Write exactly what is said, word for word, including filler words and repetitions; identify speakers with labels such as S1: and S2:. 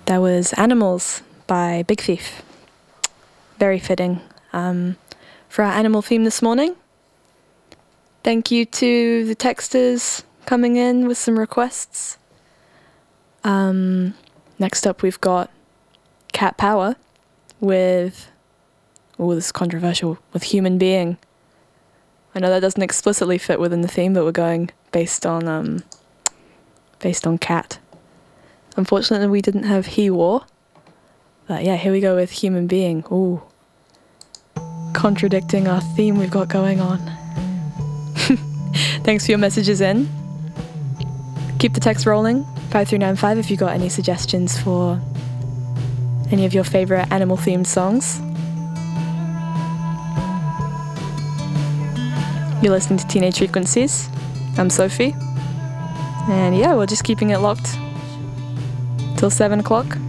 S1: That was Animals by Big Thief. Very fitting um, for our animal theme this morning. Thank you to the texters coming in with some requests. Um, next up we've got Cat Power with, oh, this is controversial, with Human Being. I know that doesn't explicitly fit within the theme, but we're going based on um, based on cat. Unfortunately, we didn't have He War. But yeah, here we go with Human Being. Ooh. Contradicting our theme we've got going on. Thanks for your messages in. Keep the text rolling. five three nine five if you got any suggestions for any of your favorite animal-themed songs. You're listening to Teenage Frequencies. I'm Sophie. And yeah, we're just keeping it locked till seven o'clock.